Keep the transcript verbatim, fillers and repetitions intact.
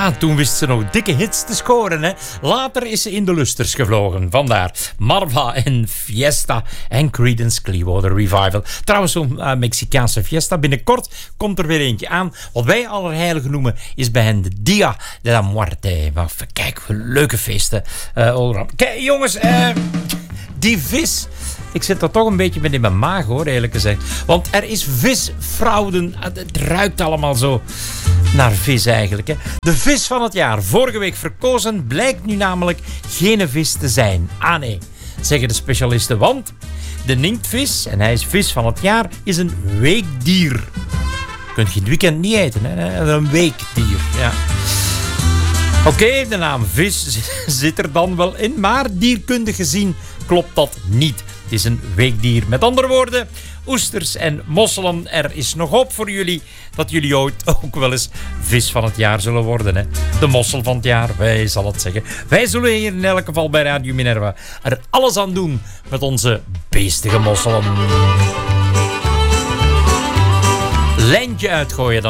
Ja, toen wist ze nog dikke hits te scoren. Hè. Later is ze in de lusters gevlogen. Vandaar Marva en Fiesta en Creedence Clearwater Revival. Trouwens, zo'n uh, Mexicaanse fiesta. Binnenkort komt er weer eentje aan. Wat wij allerheiligen noemen is bij hen de Dia de la Muerte. Maar kijk, leuke feesten. Uh, kijk, jongens, uh, die vis... Ik zit er toch een beetje met in mijn maag, hoor, eerlijk gezegd. Want er is visfraude. Het ruikt allemaal zo naar vis eigenlijk. Hè. De vis van het jaar, vorige week verkozen, blijkt nu namelijk geen vis te zijn. Ah nee, zeggen de specialisten. Want de inktvis, en hij is vis van het jaar, is een weekdier. Je kunt je het weekend niet eten, hè. Een weekdier, ja. Oké, okay, de naam vis zit er dan wel in, maar dierkundig gezien klopt dat niet. Het is een weekdier. Met andere woorden, oesters en mosselen. Er is nog hoop voor jullie dat jullie ooit ook wel eens vis van het jaar zullen worden. Hè? De mossel van het jaar, wij zal het zeggen. Wij zullen hier in elk geval bij Radio Minerva er alles aan doen met onze beestige mosselen. Lijntje uitgooien dan.